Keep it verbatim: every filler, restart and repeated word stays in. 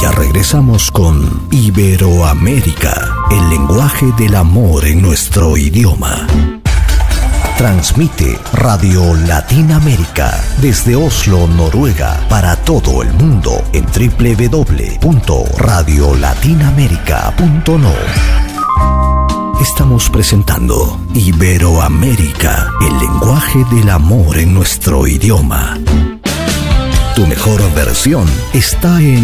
Ya regresamos con Iberoamérica, el lenguaje del amor en nuestro idioma. Transmite Radio Latinoamérica desde Oslo, Noruega, para todo el mundo en doble u doble u doble u punto radio latinoamérica punto no. Estamos presentando Iberoamérica, el lenguaje del amor en nuestro idioma. Tu mejor versión está en